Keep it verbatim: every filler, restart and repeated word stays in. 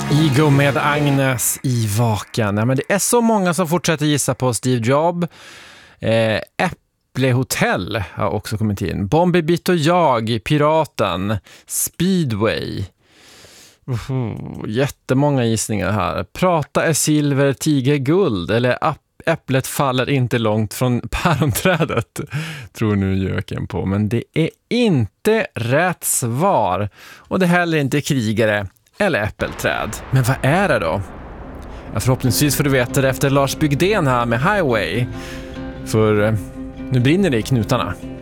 Ego med Agnes i Vaken. Ja, men det är så många som fortsätter gissa på Steve Jobs. Eh, Äpplehotell har också kommit in. Bombi Bitt och jag, Piraten, Speedway. Uh, jättemånga gissningar här. Prata är silver, tiger guld. Eller äpplet faller inte långt från päronträdet, tror nu Jöken på. Men det är inte rätt svar. Och det är heller inte krigare eller äppelträd. Men vad är det då? Ja, förhoppningsvis får du veta det efter Lars Bygden här med Highway. För nu brinner det i knutarna.